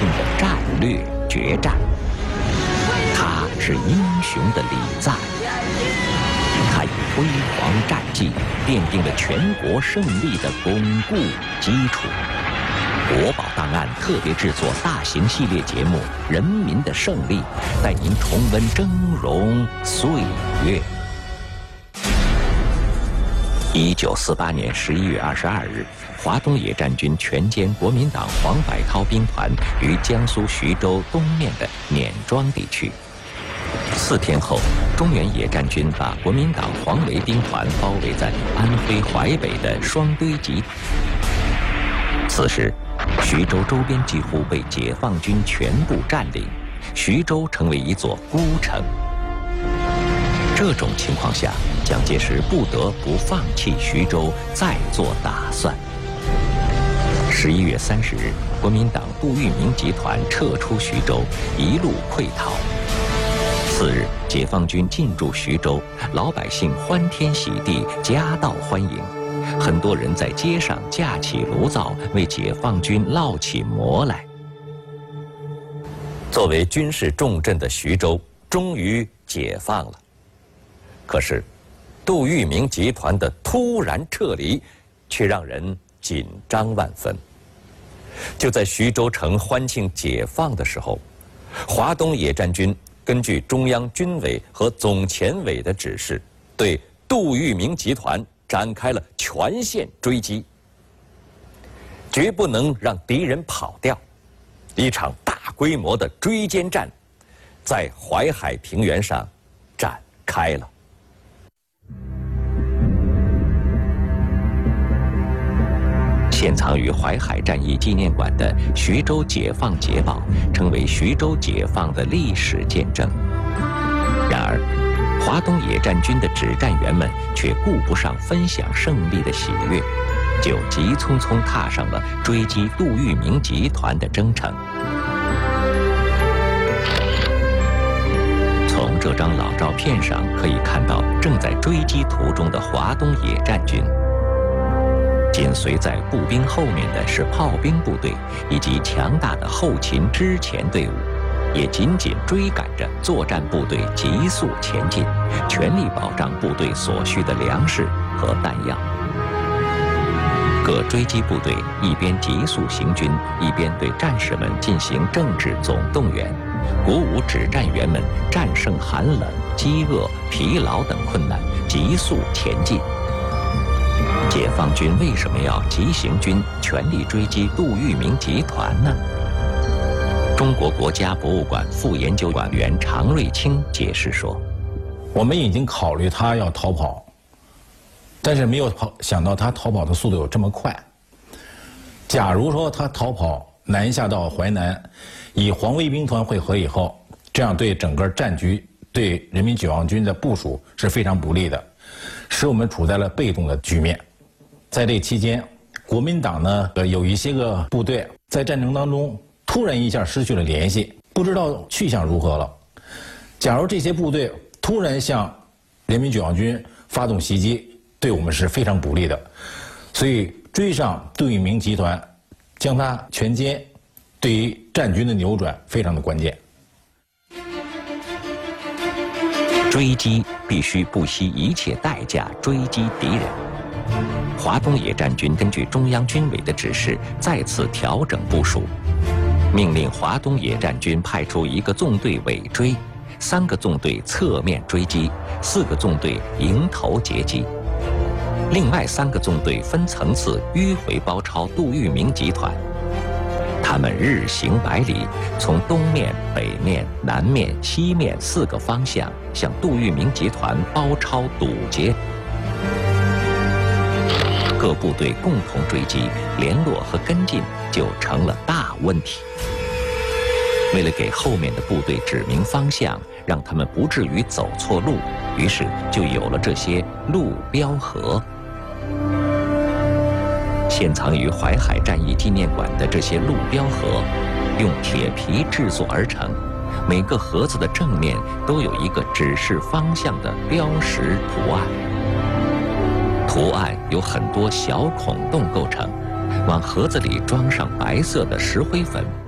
进的战略决战。他是英雄的礼赞，他以辉煌战绩奠定了全国胜利的巩固基础。国宝档案特别制作大型系列节目《人民的胜利》，带您重温峥嵘岁月。1948年11月22日，华东野战军全歼国民党黄百韬兵团于江苏徐州东面的碾庄地区。4天后，中原野战军把国民党黄维兵团包围在安徽淮北的双堆集。此时，徐州周边几乎被解放军全部占领，徐州成为一座孤城。这种情况下，蒋介石不得不放弃徐州，再做打算。11月30日，国民党杜聿明集团撤出徐州，一路溃逃。次日，解放军进驻徐州，老百姓欢天喜地，夹道欢迎。很多人在街上架起炉灶，为解放军烙起馍来。作为军事重镇的徐州，终于解放了。可是，杜聿明集团的突然撤离，却让人紧张万分。就在徐州城欢庆解放的时候，华东野战军根据中央军委和总前委的指示，对杜聿明集团展开了全线追击，绝不能让敌人跑掉。一场大规模的追歼战在淮海平原上展开了。现藏于淮海战役纪念馆的徐州解放捷报，成为徐州解放的历史见证。然而，华东野战军的指战员们却顾不上分享胜利的喜悦，就急匆匆踏上了追击杜聿明集团的征程。从这张老照片上可以看到，正在追击途中的华东野战军。紧随在步兵后面的是炮兵部队以及强大的后勤支前队伍，也紧紧追赶着作战部队急速前进，全力保障部队所需的粮食和弹药。各追击部队一边急速行军，一边对战士们进行政治总动员，鼓舞指战员们战胜寒冷、饥饿、疲劳等困难，急速前进。解放军为什么要急行军，全力追击杜聿明集团呢？中国国家博物馆副研究员常瑞清解释说：“ 我们已经考虑他要逃跑，但是没有想到他逃跑的速度有这么快。假如说他逃跑南下到淮南，以黄维兵团会合以后，这样对整个战局、对人民解放军的部署是非常不利的，使我们处在了被动的局面。在这期间，国民党呢有一些个部队在战争当中突然一下失去了联系，不知道去向如何了。假如这些部队突然向人民解放军发动袭击，对我们是非常不利的。所以追上杜聿明集团，将它全歼，对于战局的扭转非常的关键。 追击必须不惜一切代价追击敌人。华东野战军根据中央军委的指示，再次调整部署，命令华东野战军派出1个纵队尾追，3个纵队侧面追击，4个纵队迎头截击。另外3个纵队分层次迂回包抄杜聿明集团。他们日行100里，从东面、北面、南面、西面4个方向向杜聿明集团包抄堵截。各部队共同追击，联络和跟进就成了大问题。为了给后面的部队指明方向，让他们不至于走错路，于是就有了这些路标盒。现藏于淮海战役纪念馆的这些路标盒，用铁皮制作而成，每个盒子的正面都有一个指示方向的标识图案。图案由很多小孔洞构成，往盒子里装上白色的石灰粉，